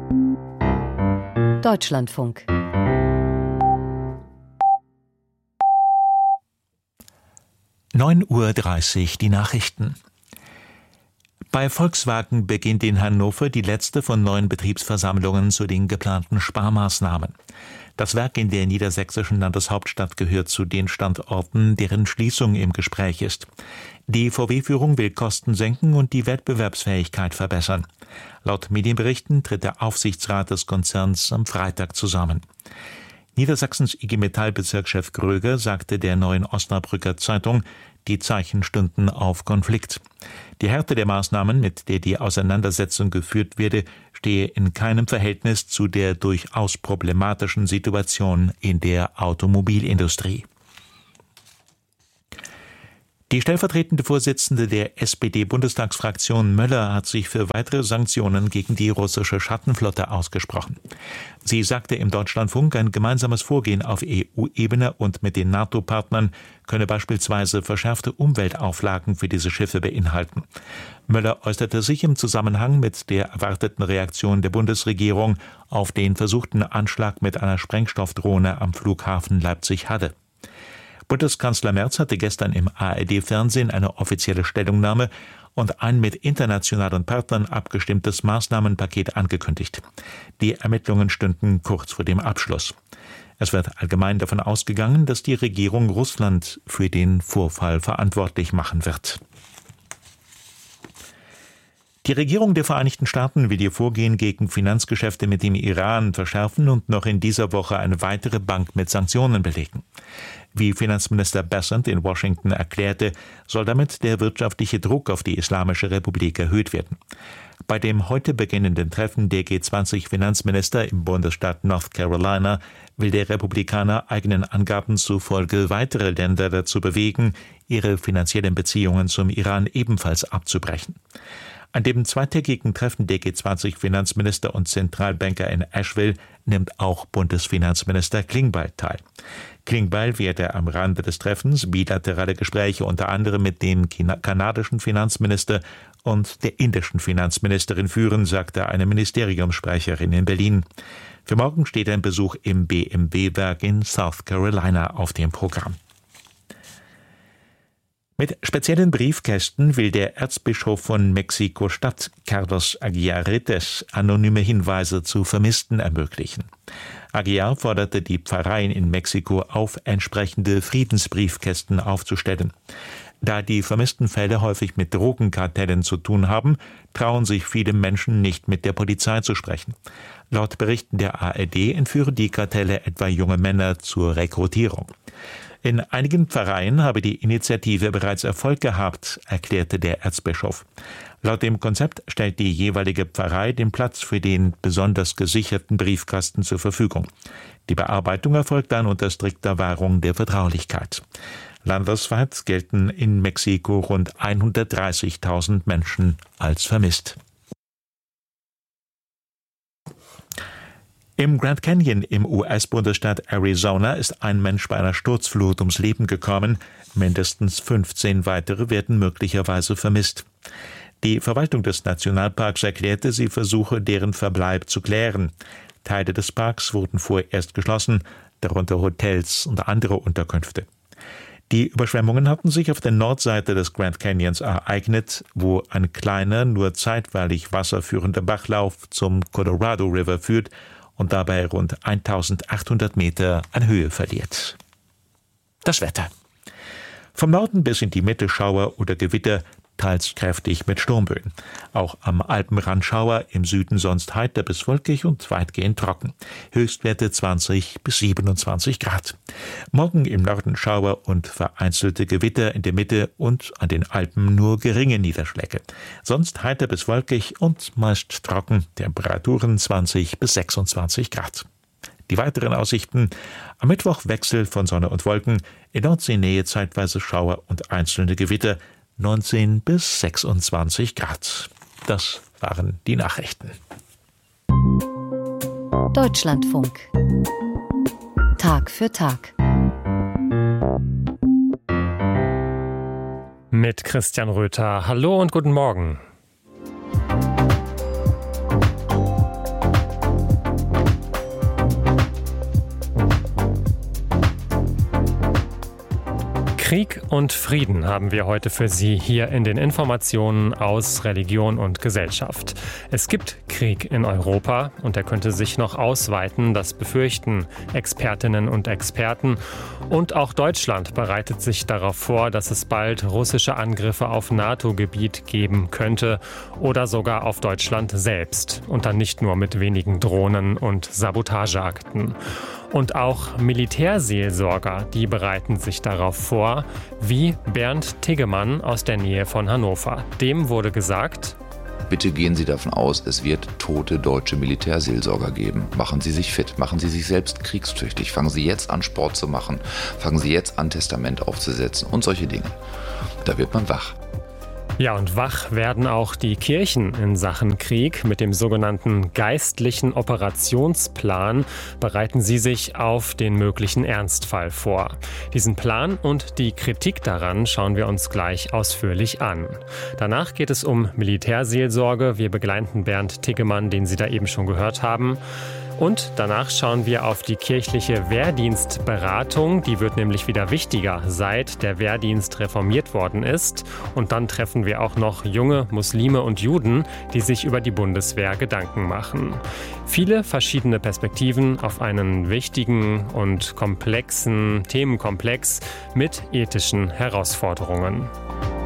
Deutschlandfunk. (9:30 Uhr) die Nachrichten. Bei Volkswagen beginnt in Hannover die letzte von 9 Betriebsversammlungen zu den geplanten Sparmaßnahmen. Das Werk in der niedersächsischen Landeshauptstadt gehört zu den Standorten, deren Schließung im Gespräch ist. Die VW-Führung will Kosten senken und die Wettbewerbsfähigkeit verbessern. Laut Medienberichten tritt der Aufsichtsrat des Konzerns am Freitag zusammen. Niedersachsens IG Metall-Bezirkschef Gröger sagte der Neuen Osnabrücker Zeitung, die Zeichen stünden auf Konflikt. Die Härte der Maßnahmen, mit der die Auseinandersetzung geführt werde, stehe in keinem Verhältnis zu der durchaus problematischen Situation in der Automobilindustrie. Die stellvertretende Vorsitzende der SPD-Bundestagsfraktion Möller hat sich für weitere Sanktionen gegen die russische Schattenflotte ausgesprochen. Sie sagte im Deutschlandfunk, ein gemeinsames Vorgehen auf EU-Ebene und mit den NATO-Partnern könne beispielsweise verschärfte Umweltauflagen für diese Schiffe beinhalten. Möller äußerte sich im Zusammenhang mit der erwarteten Reaktion der Bundesregierung auf den versuchten Anschlag mit einer Sprengstoffdrohne am Flughafen Leipzig-Halle. Bundeskanzler Merz hatte gestern im ARD-Fernsehen eine offizielle Stellungnahme und ein mit internationalen Partnern abgestimmtes Maßnahmenpaket angekündigt. Die Ermittlungen stünden kurz vor dem Abschluss. Es wird allgemein davon ausgegangen, dass die Regierung Russland für den Vorfall verantwortlich machen wird. Die Regierung der Vereinigten Staaten will ihr Vorgehen gegen Finanzgeschäfte mit dem Iran verschärfen und noch in dieser Woche eine weitere Bank mit Sanktionen belegen. Wie Finanzminister Bessent in Washington erklärte, soll damit der wirtschaftliche Druck auf die Islamische Republik erhöht werden. Bei dem heute beginnenden Treffen der G20-Finanzminister im Bundesstaat North Carolina will der Republikaner eigenen Angaben zufolge weitere Länder dazu bewegen, ihre finanziellen Beziehungen zum Iran ebenfalls abzubrechen. An dem zweitägigen Treffen der G20-Finanzminister und Zentralbanker in Asheville nimmt auch Bundesfinanzminister Klingbeil teil. Klingbeil werde am Rande des Treffens bilaterale Gespräche unter anderem mit dem kanadischen Finanzminister und der indischen Finanzministerin führen, sagte eine Ministeriumssprecherin in Berlin. Für morgen steht ein Besuch im BMW-Werk in South Carolina auf dem Programm. Mit speziellen Briefkästen will der Erzbischof von Mexiko-Stadt, Carlos Aguiar Rittes, anonyme Hinweise zu Vermissten ermöglichen. Aguiar forderte die Pfarreien in Mexiko auf, entsprechende Friedensbriefkästen aufzustellen. Da die vermissten Fälle häufig mit Drogenkartellen zu tun haben, trauen sich viele Menschen nicht, mit der Polizei zu sprechen. Laut Berichten der ARD entführen die Kartelle etwa junge Männer zur Rekrutierung. In einigen Pfarreien habe die Initiative bereits Erfolg gehabt, erklärte der Erzbischof. Laut dem Konzept stellt die jeweilige Pfarrei den Platz für den besonders gesicherten Briefkasten zur Verfügung. Die Bearbeitung erfolgt dann unter strikter Wahrung der Vertraulichkeit. Landesweit gelten in Mexiko rund 130.000 Menschen als vermisst. Im Grand Canyon im US-Bundesstaat Arizona ist ein Mensch bei einer Sturzflut ums Leben gekommen. Mindestens 15 weitere werden möglicherweise vermisst. Die Verwaltung des Nationalparks erklärte, sie versuche, deren Verbleib zu klären. Teile des Parks wurden vorerst geschlossen, darunter Hotels und andere Unterkünfte. Die Überschwemmungen hatten sich auf der Nordseite des Grand Canyons ereignet, wo ein kleiner, nur zeitweilig wasserführender Bachlauf zum Colorado River führt und dabei rund 1800 Meter an Höhe verliert. Das Wetter. Vom Norden bis in die Mitte Schauer oder Gewitter, teils kräftig mit Sturmböen. Auch am Alpenrand Schauer, im Süden sonst heiter bis wolkig und weitgehend trocken. Höchstwerte 20 bis 27 Grad. Morgen im Norden Schauer und vereinzelte Gewitter, in der Mitte und an den Alpen nur geringe Niederschläge. Sonst heiter bis wolkig und meist trocken. Temperaturen 20 bis 26 Grad. Die weiteren Aussichten: am Mittwoch Wechsel von Sonne und Wolken, in Nordseenähe zeitweise Schauer und einzelne Gewitter, 19 bis 26 Grad. Das waren die Nachrichten. Deutschlandfunk. Tag für Tag. Mit Christian Röther. Hallo und guten Morgen. Krieg und Frieden haben wir heute für Sie hier in den Informationen aus Religion und Gesellschaft. Es gibt Krieg in Europa und er könnte sich noch ausweiten, das befürchten Expertinnen und Experten. Und auch Deutschland bereitet sich darauf vor, dass es bald russische Angriffe auf NATO-Gebiet geben könnte oder sogar auf Deutschland selbst. Und dann nicht nur mit wenigen Drohnen und Sabotageakten. Und auch Militärseelsorger, die bereiten sich darauf vor, wie Bernd Tiggemann aus der Nähe von Hannover. Dem wurde gesagt: Bitte gehen Sie davon aus, es wird tote deutsche Militärseelsorger geben. Machen Sie sich fit, machen Sie sich selbst kriegstüchtig, fangen Sie jetzt an, Sport zu machen, fangen Sie jetzt an, Testament aufzusetzen und solche Dinge. Da wird man wach. Ja, und wach werden auch die Kirchen in Sachen Krieg. Mit dem sogenannten geistlichen Operationsplan bereiten sie sich auf den möglichen Ernstfall vor. Diesen Plan und die Kritik daran schauen wir uns gleich ausführlich an. Danach geht es um Militärseelsorge. Wir begleiten Bernd Tiggemann, den Sie da eben schon gehört haben. Und danach schauen wir auf die kirchliche Wehrdienstberatung. Die wird nämlich wieder wichtiger, seit der Wehrdienst reformiert worden ist. Und dann treffen wir auch noch junge Muslime und Juden, die sich über die Bundeswehr Gedanken machen. Viele verschiedene Perspektiven auf einen wichtigen und komplexen Themenkomplex mit ethischen Herausforderungen.